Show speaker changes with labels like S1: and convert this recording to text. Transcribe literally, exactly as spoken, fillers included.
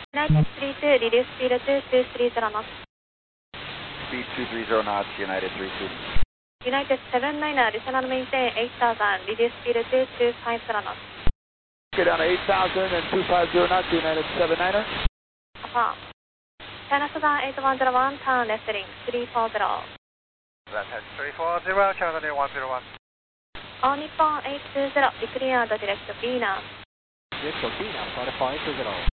S1: United three two, reduce speed to two three zero knots.
S2: Speed two three zero knots, United three two.
S1: United seven niner, additional maintain eight thousand, reduce speed to two five zero knots.
S2: Okay, down to eight thousand and two five zero knots, United seven niner.
S1: Affirm. China Southern eight one zero one, turn left heading three four zero.
S3: Left head three four zero, China one zero one.
S1: All Nippon eight two zero, declared direct B now.
S4: Direct B now, Florida four eight two zero.